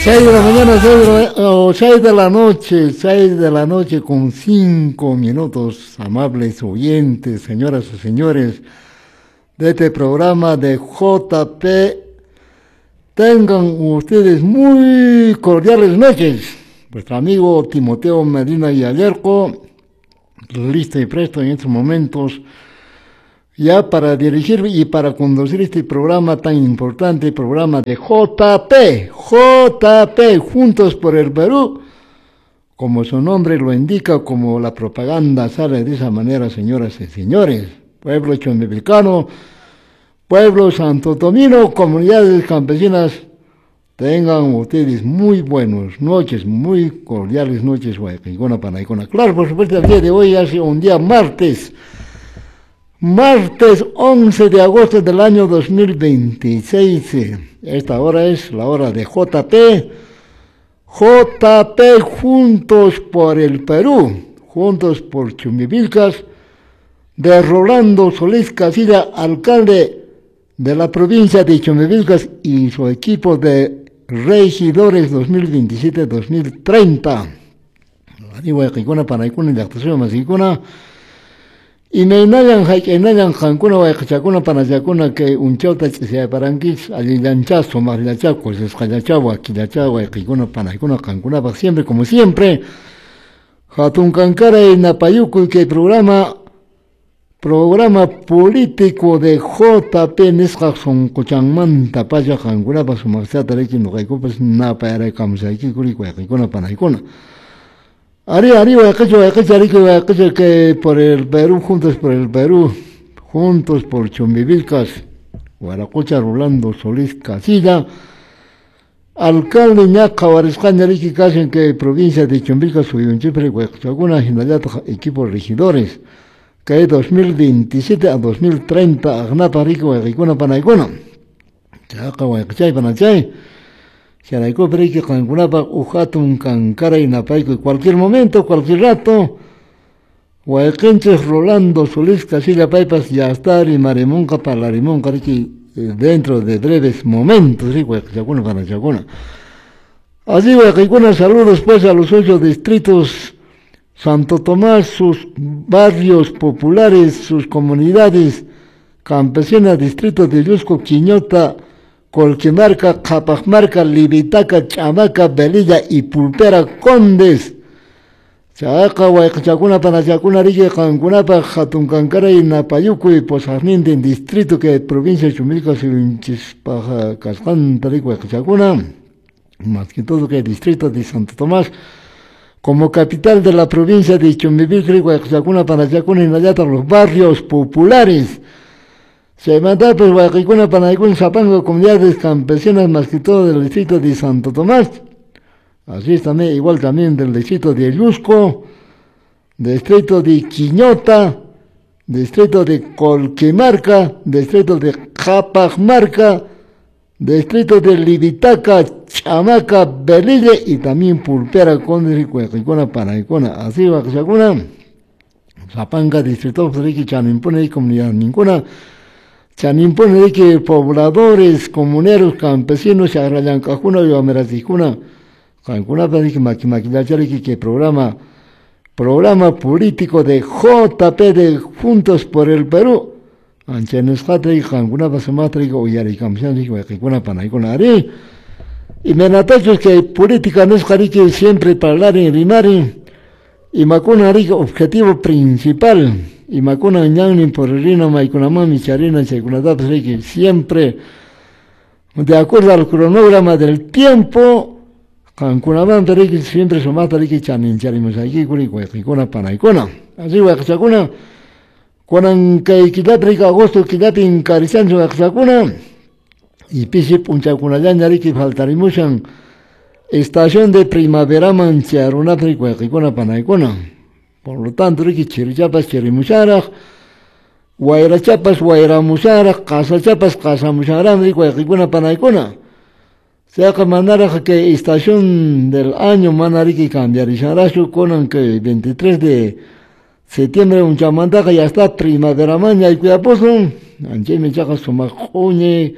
6 de la mañana, 6 de la noche, 6 de la noche con 5 minutos, amables oyentes, señoras y señores, de este programa de JP. Tengan ustedes muy cordiales noches. Vuestro amigo Timoteo Medina y Ayerco, listo y presto en estos momentos, ya para dirigir y para conducir este programa tan importante, programa de JP, Juntos por el Perú, como su nombre lo indica, como la propaganda sale de esa manera, señoras y señores. Pueblo chomipilcano, pueblo santotomino, comunidades campesinas, tengan ustedes muy buenas noches, muy cordiales noches, Guayacicona, Panaicona. Claro, por supuesto, el día de hoy hace un día martes 11 de agosto del año 2026. Esta hora es la hora de JP Juntos por el Perú, Juntos por Chumivilcas, de Rolando Solís Casilla, alcalde de la provincia de Chumivilcas y su equipo de regidores 2027-2030. Y me nayan jancuna huaycachacuna panachacuna que un chauta se paranquis alilanchazo más lachaco se escalachawa quilachawa y panacuna cancuna siempre como siempre Hatun Cancara y Napayuco que programa político de JP Nescason Cochangmanta Paya Cancuna para su marcha tareki no hay copas napa era camsaiki curicuna panacuna. Arriba, que por el Perú, Juntos por el Perú, Juntos por Chombivilcas, Guaracocha Rolando Solís Casilla, alcalde Ñaca Huarescaña Riqui Casen, que provincia de Chombivilcas, Suyunchipre, Huachaguna, Hinayata, equipos regidores, que 2027 a 2030, Agnapa Rico, Huaycuna, Panaicona, Chaca, Huaychay, Panachay, Xaraico Perique Cangunapa, Ujatun Cancara y Napaico, en cualquier momento, cualquier rato, Huayquenches Rolando Solís Casilla Paipas, Yastar y Marimonca para la Rimonca, dentro de breves momentos, Huaycachacuna para Chacuna. Así, Huaycachacuna, saludos pues a los 8 distritos, Santo Tomás, sus barrios populares, sus comunidades campesinas, distrito de Yusco, Quiñota, Colquimarca, Capajmarca, Libitaca, Chamaca, Belilla y Pulpera, Condes. Chaca, Huaycachacuna, Panachacuna, Rique, Cancunapa, Jatuncancara y Napayuco y Posarninte, en distrito que provincia de Chumilca, Sivinchispaja, Cascanta, Rique, Huaycachacuna, más que todo que distrito de Santo Tomás, como capital de la provincia de Chumbivilca, Huaycachacuna, Panachacuna y Nayata, los barrios populares. Se manda pues Huaycachacuna, Panaicuna, Zapango, comunidades campesinas, más que todo del distrito de Santo Tomás. Así es también, igual también del distrito de Yusco, distrito de Quiñota, distrito de Colquimarca, distrito de Capajmarca, distrito de Libitaca, Chamaca, Belille y también Pulpera, Condes, Huaycachacuna, Panaicuna. Así Huaycachacuna, Zapanga, distrito de Chanimpone y comunidad ninguna. Chanimpone de que pobladores, comuneros, campesinos, Charrayancajuna y Amerazicuna, Cancuna, que programa político de JP de Juntos por el Perú, Anchenescatre y Cancuna, Pasamatre y Oyaricamsian y Huaycachacuna, Panaicuna, Ari, y menatachos que política no es que siempre hablar en rimari, y Macuna Rico, objetivo principal. Y Macuna Ñangni por el Rino, Maikunamá, Micharina, Chaikunatap, que siempre, de acuerdo al cronograma del tiempo, Cancunamán, que siempre somata, que Chanincharimos aquí, Huaycachacuna, Panaicona. Así, Huaycachacuna, cuando Quitapri, agosto, Quitapin, Carizán, Huaycachacuna, y Pisip, Unchacunayan, que faltarimusan, estación de primavera, Mancharunapri, Huaycachacuna, Panaicona. Por lo tanto, Ricky Chirichapas, Chirimusharaj, Guairachapas, Guairamusharaj, Casachapas, Casamusharaj, Huaycachacuna, Panaicuna. Se ha que mandar que estación del año Manariki cambiar y Sharashu con que 23 de septiembre un chamandaca ya está primavera maña y cuidaposo, anche me chaca su majoñe,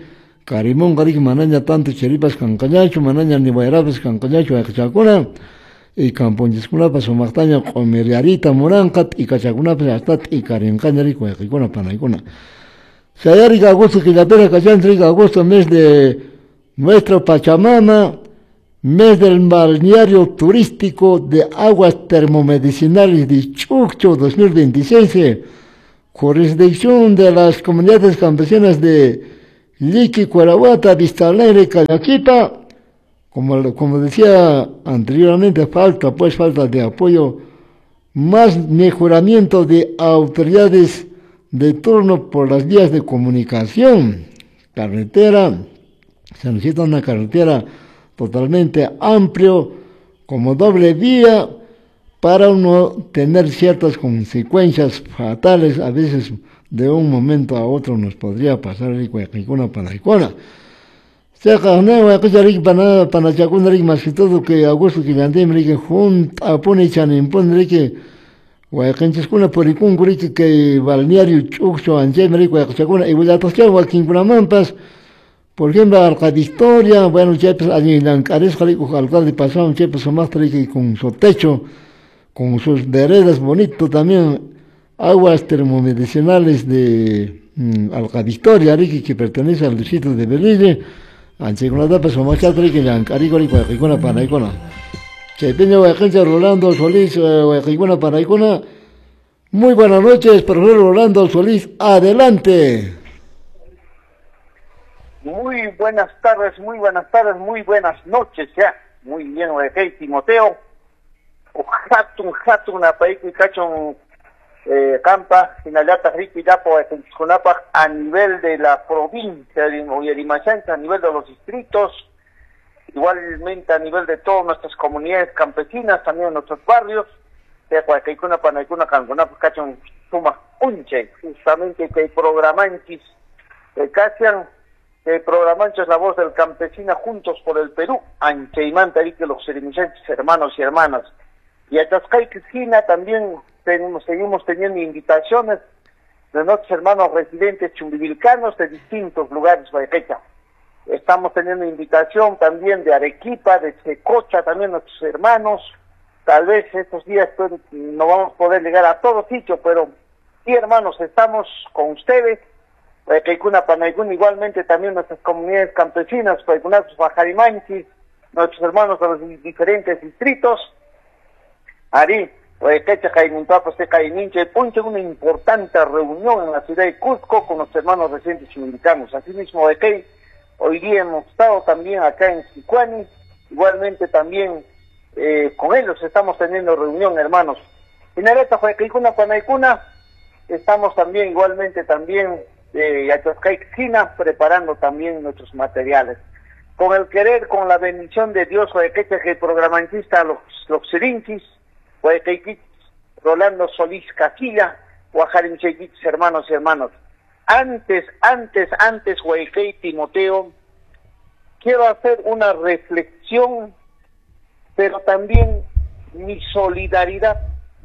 Carimón Garik Manaña tanto cheripas cancañacho, Manaña ni bairabas cancañacho, Chacuna, y Campoñiscuna paso Martaña, Comeriarita, Morancat, y Cachacuna, Pastat, y Carincañarico, Econa, Panaicona. Sayarica agosto que la pera Cachantrica agosto, mes de nuestro Pachamama, mes del balneario turístico de aguas termomedicinales de Chuccho 2026, jurisdicción de las comunidades campesinas de Liqui, Cuarahuata, Vista Alegre, Callaquita. Como decía anteriormente, falta de apoyo, más mejoramiento de autoridades de turno por las vías de comunicación. Carretera, se necesita una carretera totalmente amplio, como doble vía, para no tener ciertas consecuencias fatales, a veces de un momento a otro nos podría pasar el Cuayacuna Panaicona. Seca, no, aquella Panachacuna, más que todo que Augusto Quillandem, que junta, pone Chanimpón, que Guayacanchescuna por Icungurique, que Balneario Chuxo, Anjemeri, Guayacuna, y Guayatoscha, Guaquincunamampas, por ejemplo, Arcadistoria, bueno, ya pues allí en Ancares, alcalde pasado, ya pues más que con su techo, con sus veredas bonitos también, aguas termomedicinales de Alcadistoria, que pertenece al distrito de Belille, Anchigunada, pues más que en Ancarigori, Guayacuna, Panaicona. Chepeño, Guayacancha, Rolando Solís, Guayacuna, Panaicona. Muy buenas noches, profesor Rolando Solís, adelante. Muy buenas tardes, muy buenas noches ya. Muy bien, Oejei Timoteo. Hatun, Apaiku y Cachon Campa, Sinayata, Ripi, Dapo, a nivel de la provincia de Oyerimachancha, a nivel de los distritos, igualmente a nivel de todas nuestras comunidades campesinas, también en nuestros barrios, de Cuacaicuna, Panaicuna, Cancuna, Cachon, Suma, Unche, justamente que hay programanchis, Cachian, programanchos la voz del campesina juntos por el Perú, Ancheimanta, y que los serimichantes, hermanos y hermanas. Y a Tascayquisquina también seguimos teniendo invitaciones de nuestros hermanos residentes chumbivilcanos de distintos lugares de Guayaquecha. Estamos teniendo invitación también de Arequipa, de Checocha, también nuestros hermanos. Tal vez estos días pues, no vamos a poder llegar a todo sitio, pero sí, hermanos, estamos con ustedes. Guayaqueicuna, Panaicuna, igualmente también nuestras comunidades campesinas, Guayacunazos, Bajarimanchis, nuestros hermanos de los diferentes distritos. Ari, Guayaquecha, Jaimuntuapo, Caiminche, Punche, una importante reunión en la ciudad de Cusco con los hermanos residentes chimilicanos. Asimismo, hoy día hemos estado también acá en Sicuani, igualmente también con ellos estamos teniendo reunión, hermanos. En Areta, Guayaqueicuna, Panaicuna, estamos también igualmente también Yachascayquina, preparando también nuestros materiales. Con el querer, con la bendición de Dios, Guayaquecha, que programantista los Sirinchis, Guayaquequich, Rolando Solís Caquilla, Guajarinchequichis, hermanos y hermanos. Antes, Guayaquey Timoteo, quiero hacer una reflexión, pero también mi solidaridad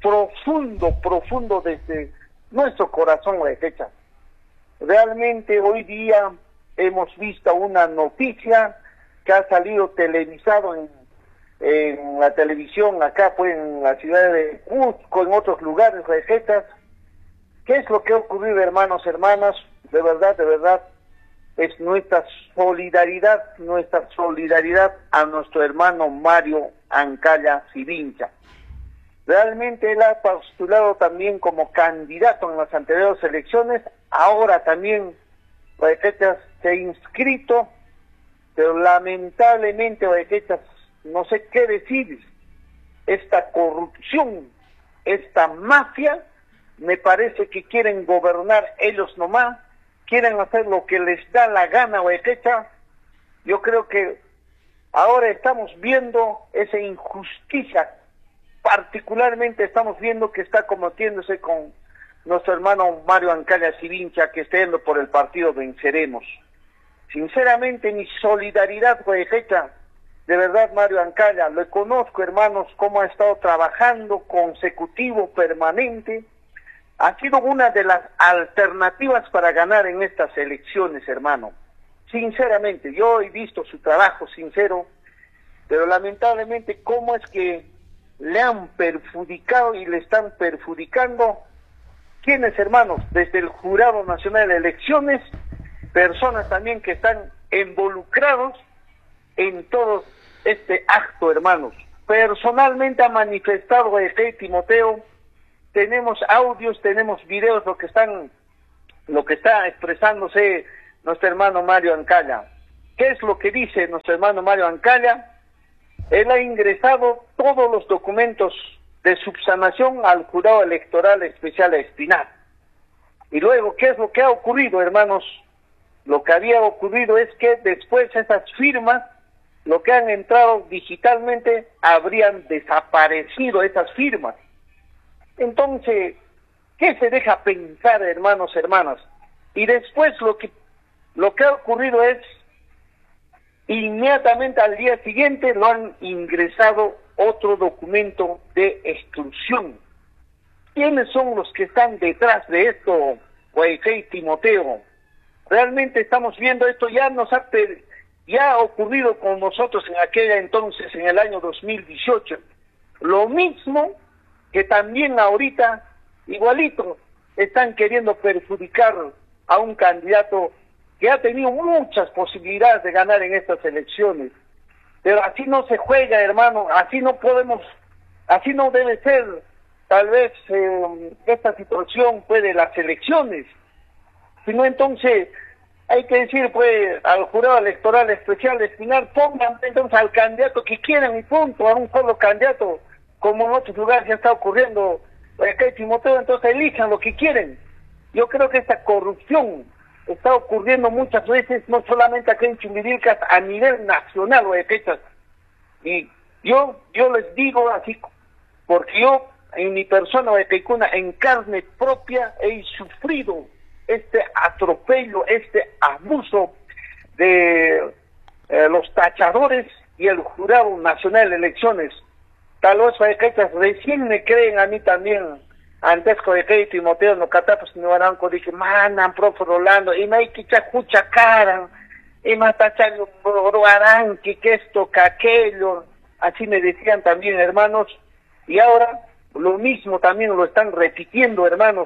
profundo desde nuestro corazón, Guayaquecha. Realmente hoy día hemos visto una noticia que ha salido televisado en la televisión, acá fue en la ciudad de Cusco, en otros lugares, Guayaquecha. ¿Qué es lo que ha ocurrido, hermanos, hermanas? De verdad, es nuestra solidaridad a nuestro hermano Mario Ancaya Sivincha. Realmente él ha postulado también como candidato en las anteriores elecciones, ahora también Guayaquecha se ha inscrito, pero lamentablemente Guayaquecha, no sé qué decir, esta corrupción, esta mafia, me parece que quieren gobernar ellos nomás, quieren hacer lo que les da la gana a Guayaquecha. Yo creo que ahora estamos viendo esa injusticia, particularmente estamos viendo que está cometiéndose con nuestro hermano Mario Ancaya Sivincha, que está yendo por el partido Venceremos. Sinceramente, mi solidaridad, Guayaquecha, de verdad, Mario Ancaya, lo conozco, hermanos, cómo ha estado trabajando consecutivo, permanente. Ha sido una de las alternativas para ganar en estas elecciones, hermano. sinceramente, yo he visto su trabajo sincero, pero lamentablemente cómo es que le han perjudicado y le están perjudicando. ¿Quiénes, hermanos? Desde el Jurado Nacional de Elecciones, personas también que están involucrados en todo este acto, hermanos. Personalmente ha manifestado Timoteo, tenemos audios, tenemos videos, lo que está expresándose nuestro hermano Mario Ancaya. ¿Qué es lo que dice nuestro hermano Mario Ancaya? Él ha ingresado todos los documentos de subsanación al Jurado Electoral Especial de Espinar. Y luego, ¿qué es lo que ha ocurrido, hermanos? Lo que había ocurrido es que después esas firmas, lo que han entrado digitalmente, habrían desaparecido esas firmas. Entonces, ¿qué se deja pensar, hermanos, hermanas? Y después lo que ha ocurrido es, inmediatamente al día siguiente lo han ingresado otro documento de exclusión. ¿Quiénes son los que están detrás de esto, Guaycay Timoteo? Realmente estamos viendo esto, ya ha ocurrido con nosotros en aquella entonces, en el año 2018. Lo mismo que también ahorita, igualito, están queriendo perjudicar a un candidato que ha tenido muchas posibilidades de ganar en estas elecciones. Pero así no se juega, hermano, así no debe ser, tal vez, esta situación, pues, de las elecciones. Sino entonces, hay que decir, pues, al Jurado Electoral Especial de Espinar, pongan entonces al candidato que quieran y punto, a un solo candidato, como en otros lugares ya está ocurriendo, acá en Timoteo, entonces elijan lo que quieren. Yo creo que esta corrupción está ocurriendo muchas veces, no solamente aquí en Chumbivilcas, a nivel nacional, Guayquechas. Y yo les digo así, porque yo, en mi persona, Guayquecuna, en carne propia, he sufrido este atropello, este abuso de los tachadores y el Jurado Nacional de Elecciones. Tal vez, Guayquechas, recién me creen a mí también. Antes que Timoteo no catapos ni baranco dije manan profe Rolando y me hay que escucha cara y matachar aranqui que esto que aquello, así me decían también, hermanos, y ahora lo mismo también lo están repitiendo, hermanos.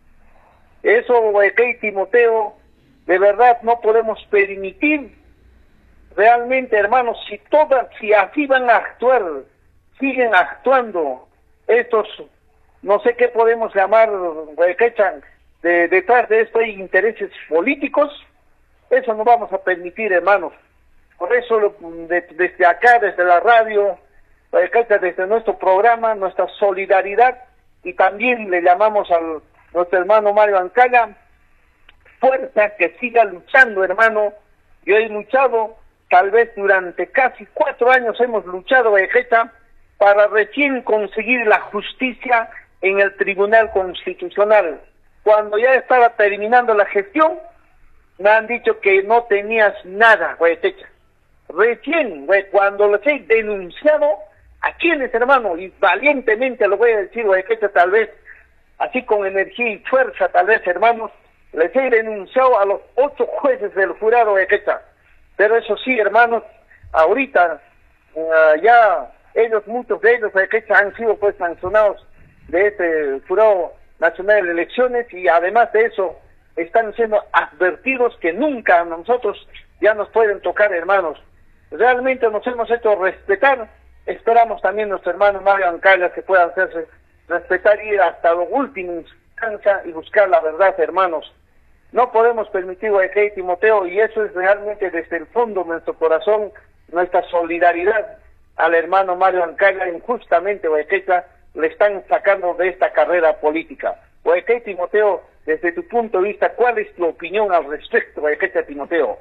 Eso, Timoteo, de verdad no podemos permitir realmente, hermanos, si así van a actuar, siguen actuando estos, no sé qué podemos llamar, detrás de esto hay intereses políticos. Eso no vamos a permitir, hermanos. Por eso, desde acá, desde la radio, desde nuestro programa, nuestra solidaridad, y también le llamamos a nuestro hermano Mario Ancaya, fuerza, que siga luchando, hermano. Yo he luchado, tal vez durante casi 4 años hemos luchado, para recién conseguir la justicia en el Tribunal Constitucional. Cuando ya estaba terminando la gestión, me han dicho que no tenías nada, Guayatecha. Recién, cuando los he denunciado, ¿a quiénes, hermano? Y valientemente lo voy a decir, Guayatecha, tal vez, así con energía y fuerza, tal vez, hermanos, les he denunciado a los 8 jueces del jurado, Guayatecha. Pero eso sí, hermanos, ahorita, ya muchos de ellos, Guayatecha, han sido pues sancionados de este Jurado Nacional de Elecciones, y además de eso están siendo advertidos que nunca a nosotros ya nos pueden tocar, hermanos. Realmente nos hemos hecho respetar. Esperamos también nuestro hermano Mario Ancaya que pueda hacerse respetar, ir hasta la última instancia y buscar la verdad, hermanos. No podemos permitir, Timoteo, y eso es realmente desde el fondo de nuestro corazón, nuestra solidaridad al hermano Mario Ancaya. Injustamente, le están sacando de esta carrera política. Timoteo, desde tu punto de vista, ¿cuál es tu opinión al respecto, Timoteo?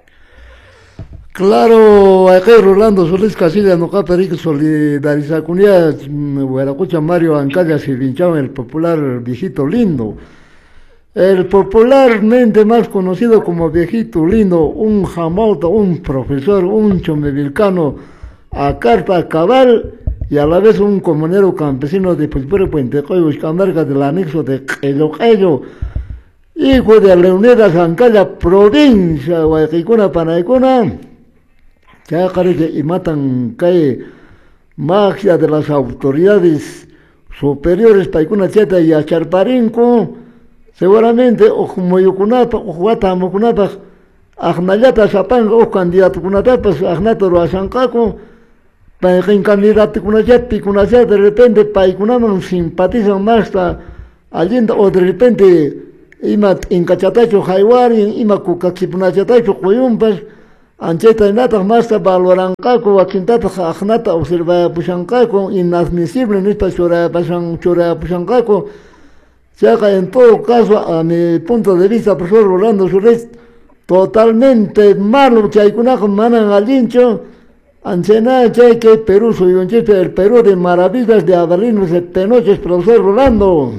Claro, Rolando Solís Casilla, no caperic solidarizar con ella, Huaracucha Mario Ancaya se vinchaba el popular viejito lindo. El popularmente más conocido como viejito lindo, un jamauta, un profesor, un chomevilcano a carta cabal, y a la vez un comunero campesino de Puente Coyos, Camarga del anexo de Quello, hijo de Leonera Zancalla, provincia, Guayquicuna, Panaicuna, ya parece y matan cae magia de las autoridades superiores, Paicuna Cheta y Acharparinco, seguramente, o como Yucunapa, o Juata Mocunapa, Agnayata Zapanga, o candidato Cunatapas, Agnato Roasancaco, Paikin candidato Cunachati, Cunachat, de repente, Paicunaman simpatizan más allí, o de repente, ima Incachatacho, Jaiwari, ima Cucaxipunachatacho, Coyumpas, Ancheta Inata, Masta, Balorancaco, Aquintata, Agnata, Observa Pushancaco, inadmisible en esta Chora Pushancaco. Se haga en todo caso, a mi punto de vista, profesor Rolando Suárez, totalmente malo que hay una manan al hincho, ancena que Perú, soy un chiste del Perú de maravillas de Avelino de noches, profesor Rolando.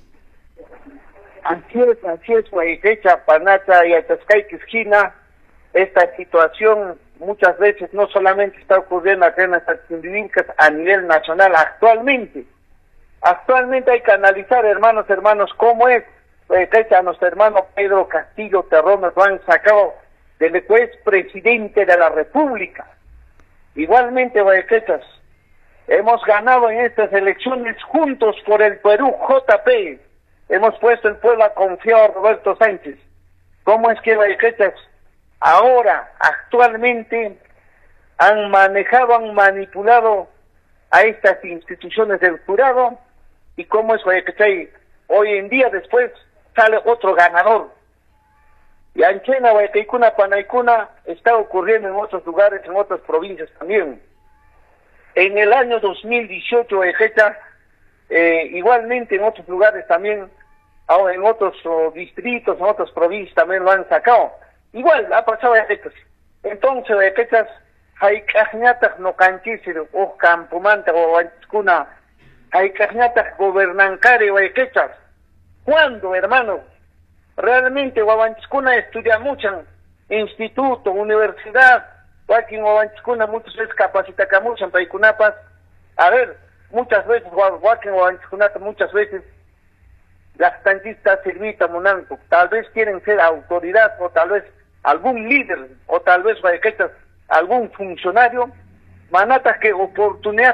Así es, Guayquecha, Panata y Atascay, Quisquina, esta situación muchas veces no solamente está ocurriendo acá en nuestras Cundinamarcas a nivel nacional actualmente. Actualmente hay que analizar, hermanos, cómo es a nuestro hermano Pedro Castillo Terrón, nos lo han sacado del juez presidente de la República. Igualmente, Guayquechas, hemos ganado en estas elecciones juntos por el Perú, JP. Hemos puesto el pueblo a confiar a Roberto Sánchez. ¿Cómo es que, Guayquechas, ahora, actualmente, han manipulado a estas instituciones del jurado? ¿Y cómo es, Guayquechay? Hoy en día después sale otro ganador. Y Anchena, Guayquicuna, Panaicuna está ocurriendo en otros lugares, en otras provincias también. En el año 2018, Guayquecha, igualmente en otros lugares también, en otros distritos, en otras provincias también lo han sacado. Igual, ha pasado Guayquechas. Entonces, Guayquechas, Haikajñatak no canchísir, o Campumanta, o Guayquicuna, Haikajñatak gobernancare, Guayquechas. ¿Cuándo, hermano? Realmente Guavanchicuna estudia mucho, instituto, universidad, Joaquín Guavanchicuna muchas veces capacita mucho para Icunapas. A ver, muchas veces Joaquín Guavanchicuna muchas veces las tantistas servita monanco, tal vez quieren ser autoridad, o tal vez algún líder, o tal vez algún funcionario, manatas que oportunidad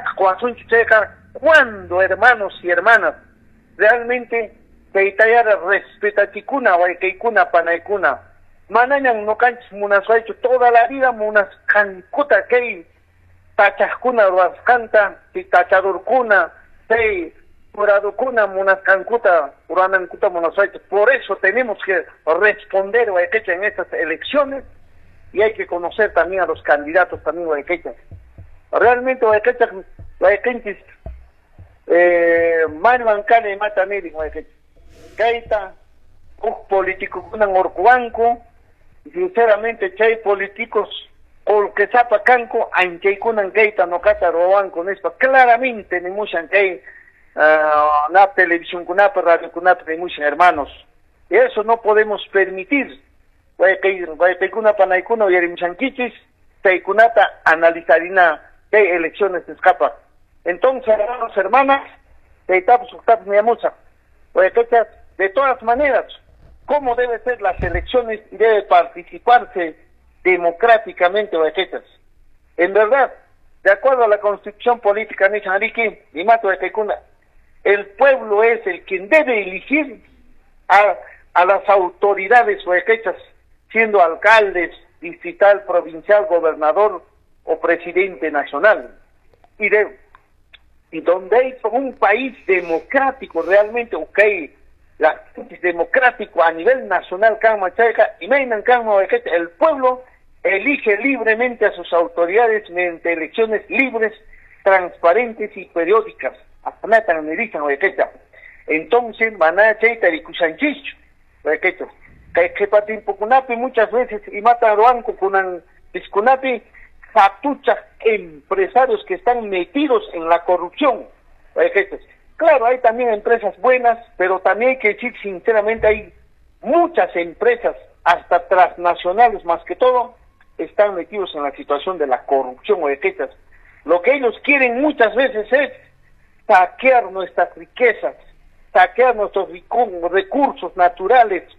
cuando, hermanos y hermanas, realmente Peitayara respeta chicuna, Guayquicuna, Panaicuna. Manañan no canchis munas ha hecho toda la vida munas cancuta que tachascuna rascanta, tachadurcuna, puraducuna munas cancuta, uranancuta munas ha hecho. Por eso tenemos que responder, Guayquecha, en estas elecciones, y hay que conocer también a los candidatos también, Guayquecha. Realmente Guayquecha, Guayquenchis, Mario Ancane y Mataneri, Guayquecha. Gaita, político con orcuanco, sinceramente chay políticos o que zapa canco, aunque con gaita no cata roban con esto, claramente ni muchan que na televisión con radio con ni muchos hermanos. Y eso no podemos permitir. Guayquicuna, Panaicuna y Erimchanquichis, Teikunata analizarina qué elecciones escapa. Entonces, hermanos, hermanas, Teitapus, Niamusa, Guayquechas, de todas maneras, ¿cómo deben ser las elecciones y debe participarse democráticamente, Guayquechas? En verdad, de acuerdo a la Constitución Política Nichanriqui, y Mato de Tecuna, el pueblo es el quien debe elegir a las autoridades guayquechas, siendo alcaldes, distrital, provincial, gobernador o presidente nacional. Y donde hay un país democrático realmente, democrático a nivel nacional, el pueblo elige libremente a sus autoridades mediante elecciones libres, transparentes y periódicas. Entonces, muchas veces y mata roanco con piscunapi fatuchas empresarios que están metidos en la corrupción. Claro, hay también empresas buenas, pero también hay que decir sinceramente, hay muchas empresas, hasta transnacionales más que todo, están metidos en la situación de la corrupción. Lo que ellos quieren muchas veces es saquear nuestras riquezas, saquear nuestros recursos naturales,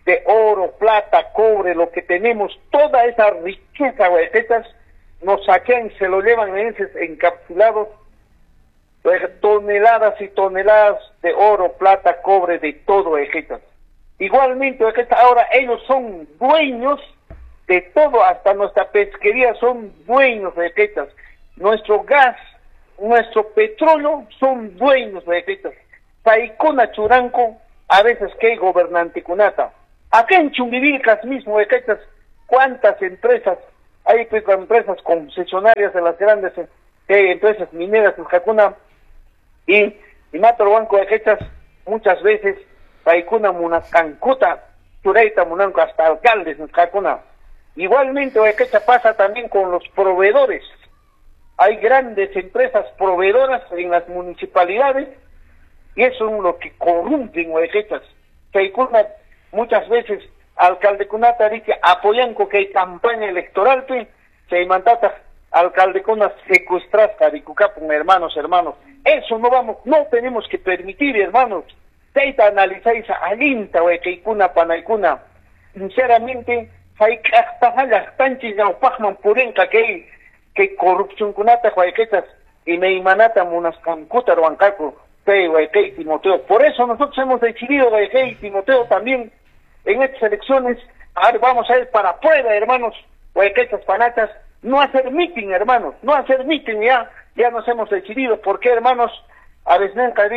de oro, plata, cobre, lo que tenemos, toda esa riqueza, huequetas, nos saquean, se lo llevan en esos encapsulados, toneladas y toneladas de oro, plata, cobre, de todo, huequetas. Igualmente, huequetas, ahora ellos son dueños de todo, hasta nuestra pesquería son dueños, huequetas. Nuestro gas, nuestro petróleo son dueños, huequetas. Paicuna Churanco, a veces que hay gobernante cunata. Acá en Chumbivilcas mismo, huequetas, cuántas empresas, hay pues empresas concesionarias de las grandes empresas mineras en Jacuna y Matorbanco, huequetas, muchas veces, Paicuna Munascancuta, Chureita Munanco, hasta alcaldes en Jacuna. Igualmente, huequetas, pasa también con los proveedores. Hay grandes empresas proveedoras en las municipalidades y eso es lo que corrompen, huequetas. Paicuna, muchas veces, alcalde Cunata dice, apoyan con que hay campaña electoral, se mantata alcalde Cunata secuestrasca de Cucapun, hermanos. Eso no tenemos que permitir, hermanos. Teita analizáis alinta, huequeicuna, panaicuna. Sinceramente, hay hasta tanchis no pajman purenca que corrupción Cunata, huequetas, y me imanata munascancuta, ruancaco, huequei Timoteo. Por eso nosotros hemos decidido, huequei Timoteo, también en estas elecciones, ahora vamos a ir para prueba, hermanos, huequetas, panatas, no hacer meeting, hermanos, no hacer meeting, ya nos hemos decidido. ¿Por qué, hermanos? A veces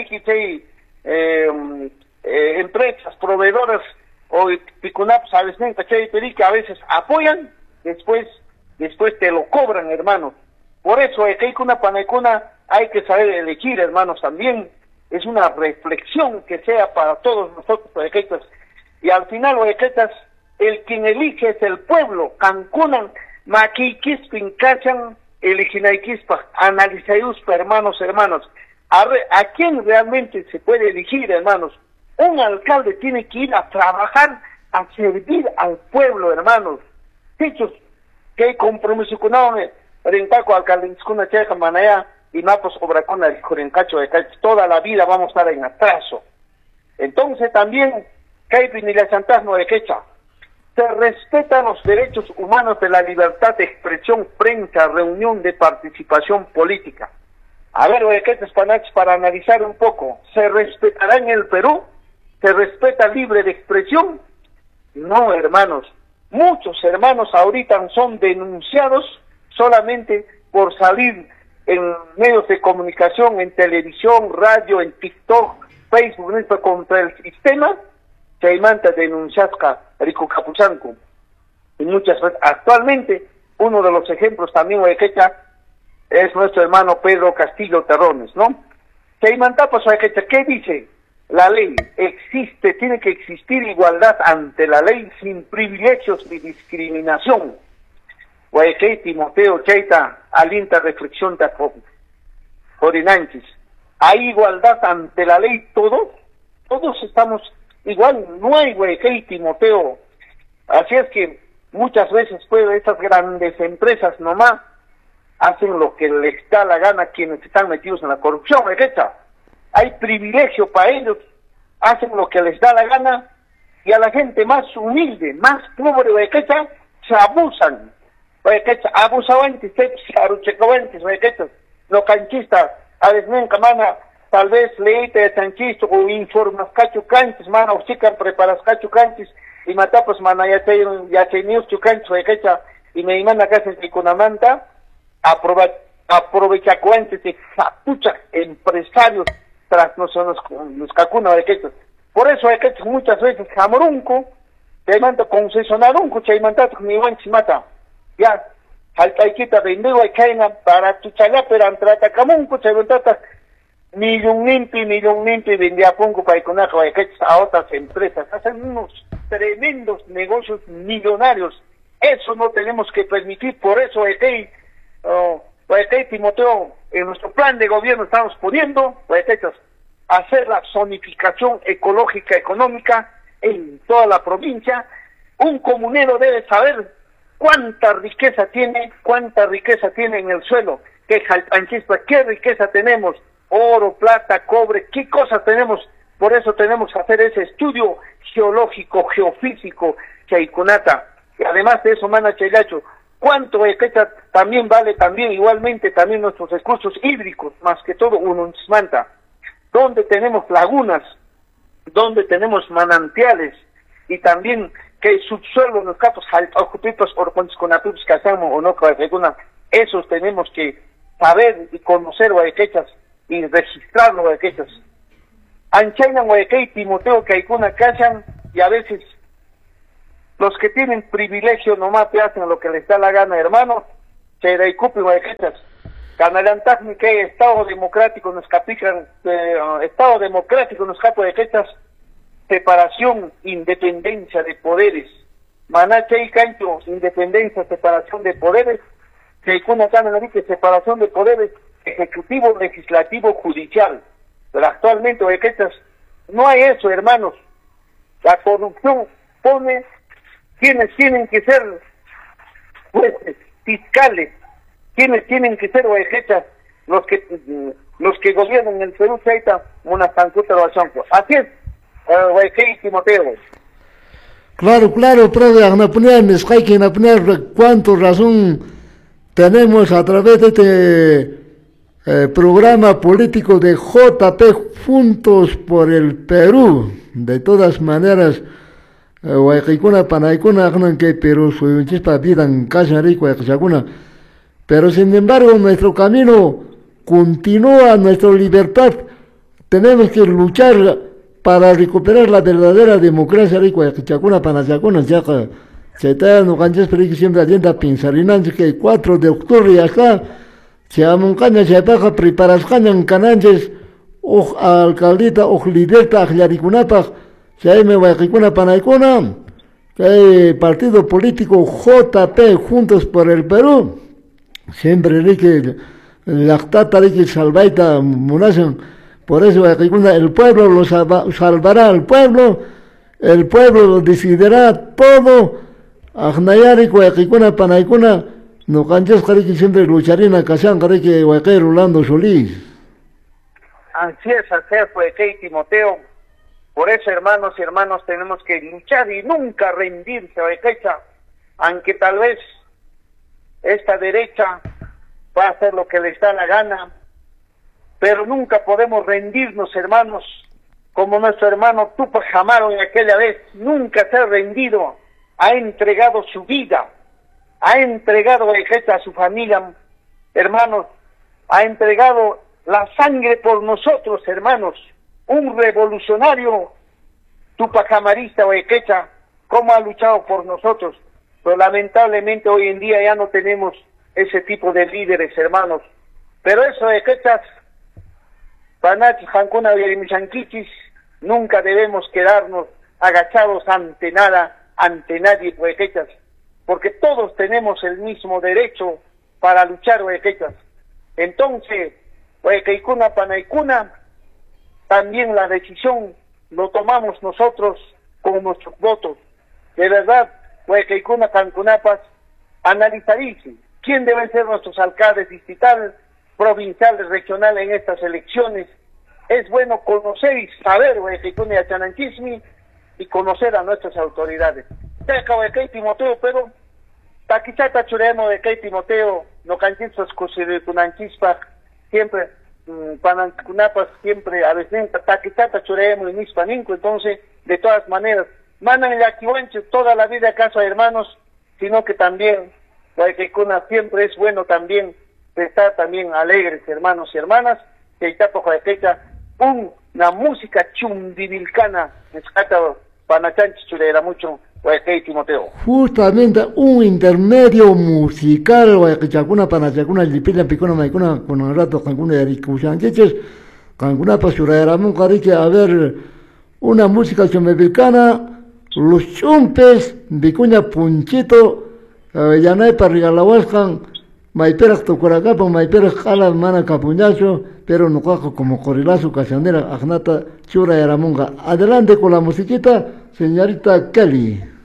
empresas, proveedoras, o picunaps, a veces que a veces apoyan, después te lo cobran, hermanos. Por eso, huequeicuna, panaicuna, hay que saber elegir, hermanos, también. Es una reflexión que sea para todos nosotros, huequetas. Y al final, huequetas, el quien elige es el pueblo. Cancunan, maquiquispin, cachan, eliginaikispa, analizayuspa, hermanos. ¿A quién realmente se puede elegir, hermanos? Un alcalde tiene que ir a trabajar, a servir al pueblo, hermanos. Dichos, que hay compromiso con Rencaco, alcalde, con checa, manaya, y mapos obra con el Jurencacho de Cacho. Toda la vida vamos a estar en atraso. Entonces también, Caipin y la Chantasno de Quecha, se respetan los derechos humanos de la libertad de expresión, prensa, reunión, de participación política. A ver, huequetes panachos, para analizar un poco, ¿se respetará en el Perú? ¿Se respeta libre de expresión? No, hermanos. Muchos hermanos ahorita son denunciados solamente por salir en medios de comunicación, en televisión, radio, en TikTok, Facebook, contra el sistema. Chaimanta denunciasca Rico Capuchanco. Y muchas veces, actualmente, uno de los ejemplos también, huequecha, es nuestro hermano Pedro Castillo Terrones, ¿no? Chaimanta, pues, huequecha, ¿qué dice? La ley existe, tiene que existir igualdad ante la ley, sin privilegios ni discriminación. Huequei, Timoteo, Chaita, alinta reflexión de Orinanchis. ¿Hay igualdad ante la ley todos estamos igual, no hay, huequei, Timoteo. Así es que muchas veces, pues, esas grandes empresas nomás hacen lo que les da la gana quienes están metidos en la corrupción, huequecha. Hay privilegio para ellos, hacen lo que les da la gana, y a la gente más humilde, más pobre, huequecha, se abusan. Huequecha, abusabantes, aruchecabantes, huequecha, no canchista, a veces nunca, mana, tal vez leíte de chanchista o informas cachucantes, mana, o chicas preparas cachucantes, y matapas, mana, ya te nius chucantes, huequecha, y me iman acá se con amanta, aprovechacuantes, de fapucha, empresarios, tras nosotros, los cacuna, huequechas. Por eso, huequechas, muchas veces, jamorunco, te manda concesionarunco, te manda mi guanchi mata. Ya, haltaiquita vendido y caina para tu chalaper antrata camunco, te manda millón limpi, vendía punco para iconaco a otras empresas. Hacen unos tremendos negocios millonarios. Eso no tenemos que permitir, por eso, Timoteo, en nuestro plan de gobierno estamos poniendo, hacer la zonificación ecológica, económica en toda la provincia. Un comunero debe saber cuánta riqueza tiene en el suelo, qué riqueza tenemos, oro, plata, cobre, qué cosas tenemos, Por eso tenemos que hacer ese estudio geológico, geofísico, chaykunata. Y además de eso, mana chaylacho, cuánto Equecha también vale también igualmente también nuestros recursos hídricos, más que todo Ununsmanta, donde tenemos lagunas, donde tenemos manantiales, y también que el subsuelo los capos ocupitos con apipos que hacemos o no, esos tenemos que saber y conocer Guayquechas y registrarlo Guayquechas. Anchaina Guayquey Timoteo que hay una cachan, y a veces los que tienen privilegio nomás te hacen lo que les da la gana, hermano, se reicupen Guayquechas. Canalantagni que Estado democrático nos capican, Estado democrático nos capo Guayquechas, separación, independencia de poderes. Manache y Cancho, independencia, separación de poderes. Seikuna Cananarique, separación de poderes, ejecutivo, legislativo, judicial. Pero actualmente, Guayquechas, no hay eso, hermanos. La corrupción pone quienes tienen que ser jueces, fiscales, quienes tienen que ser Guayquechas, los que gobiernan el Perú, Chaita, una sancuta de Bachanco. Así es. Guayquey Timoteo. Claro, profe, cuánto razón tenemos a través de este programa político de JP Juntos por el Perú. De todas maneras, Guayquicuna, Panaicuna, que Perú, su chispa vida en casa rico, pero sin embargo, nuestro camino continúa, nuestra libertad. Tenemos que luchar para recuperar la verdadera democracia rico que chacuna panachacuna chaca chetano canches pero que siempre allenda pinsarinanche que 4 de octubre ya está chamuncaña chapaja preparas cañan cananches o alcaldita o liderta ajlaricunapa chaime guayquicuna panaicuna que partido político JP Juntos por el Perú siempre rique lactata rique salvaita munasen. Por eso el pueblo lo salvará al pueblo, el pueblo lo decidirá todo. Ajnayari, Guayquicuna, Panaicuna, no canches que siempre lucharina, Casán, que Guayquey Rolando Solís. Así es, Guayquey Timoteo. Por eso, hermanos y hermanos, tenemos que luchar y nunca rendirse, Guayquecha, aunque tal vez esta derecha va a hacer lo que les da la gana. Pero nunca podemos rendirnos, hermanos, como nuestro hermano Tupac Amaru en aquella vez, nunca se ha rendido, ha entregado su vida, ha entregado a su familia, hermanos, ha entregado la sangre por nosotros, hermanos, un revolucionario Tupac Amarista Guayquecha, cómo ha luchado por nosotros, pero lamentablemente hoy en día ya no tenemos ese tipo de líderes, hermanos, pero eso Guayquechas, Panach, Jancuna, Vierimishanquichis, nunca debemos quedarnos agachados ante nada, ante nadie, Guayquechas, porque todos tenemos el mismo derecho para luchar, Guayquechas. Entonces, Guayqueicuna, Panaicuna, también la decisión lo tomamos nosotros con nuestros votos. De verdad, Guayqueicuna, Cancunapas, analizaríse quién deben ser nuestros alcaldes distrital, provinciales, regionales en estas elecciones. Es bueno conocer y saber Guayquicuna y Achananchismi y conocer a nuestras autoridades. Teca Guayquey Timoteo, pero taquichata churemo Guayquey Timoteo, no canchisos cusiricunanchispa, siempre Panancunapas, siempre a veces taquichata churemo y nispaninco, entonces, de todas maneras, mandan el aquihuanches toda la vida acaso a hermanos, sino que también Guayquicuna siempre es bueno también estar también alegres, hermanos y hermanas, que Itapo Guayquecha, una música chundivilcana, escata Panachanchi chulera mucho, Guayquey Timoteo. Justamente un intermedio musical, Guayquechacuna, Panachacuna, Lipila, Picona, Maicuna, con un rato, Cancuna de Ricuchanchiches, Cancuna, Pasurera, Muncarique, a ver, una música chumbivilcana, los chumpes, Vicuña Punchito, Yanay Parrigalahuascan, Maiperas Tocoracapa, Maiperas Jala, Mana Capuñacho, pero no cajo como Corilazo, Casanera, Agnata, Chura y Aramonga. Adelante con la musiquita, señorita Kelly.